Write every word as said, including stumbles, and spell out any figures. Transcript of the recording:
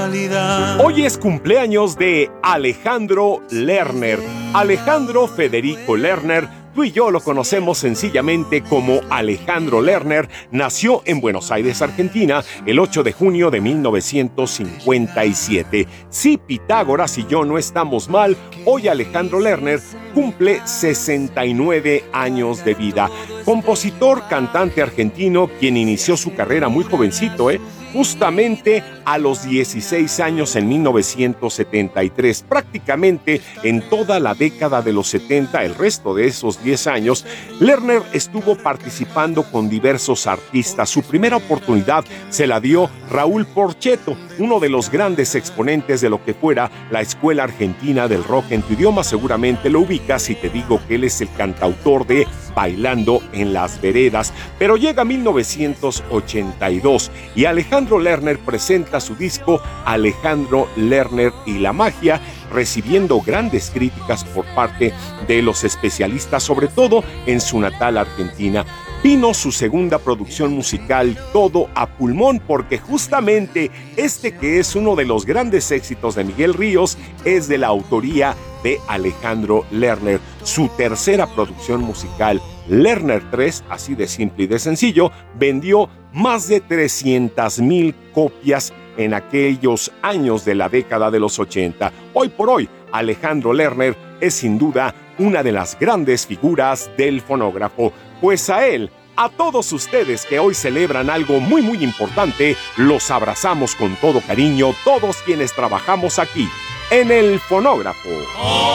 casualidad. Hoy es cumpleaños de Alejandro Lerner. Alejandro Federico Lerner, tú y yo lo conocemos sencillamente como Alejandro Lerner, nació en Buenos Aires, Argentina, el ocho de junio de mil novecientos cincuenta y siete. Si Pitágoras y yo no estamos mal, hoy Alejandro Lerner cumple sesenta y nueve años de vida. Compositor, cantante argentino, quien inició su carrera muy jovencito, ¿eh? Justamente a los dieciséis años en mil novecientos setenta y tres. Prácticamente en toda la década de los setenta, el resto de esos diez años, Lerner estuvo participando con diversos artistas. Su primera oportunidad se la dio Raúl Porchetto, uno de los grandes exponentes de lo que fuera la escuela argentina del rock. En tu idioma seguramente lo ubicas si te digo que él es el cantautor de Bailando en las Veredas. Pero llega mil novecientos ochenta y dos y Alejandro Lerner presenta su disco Alejandro Lerner y la magia, recibiendo grandes críticas por parte de los especialistas, sobre todo en su natal Argentina. Vino su segunda producción musical, Todo a Pulmón, porque justamente este, que es uno de los grandes éxitos de Miguel Ríos, es de la autoría de Alejandro Lerner. Su tercera producción musical, Lerner tres, así de simple y de sencillo, vendió más de trescientas mil copias en aquellos años de la década de los ochenta. Hoy por hoy, Alejandro Lerner es sin duda una de las grandes figuras del fonógrafo. Pues a él, a todos ustedes que hoy celebran algo muy muy importante, los abrazamos con todo cariño, todos quienes trabajamos aquí en el fonógrafo.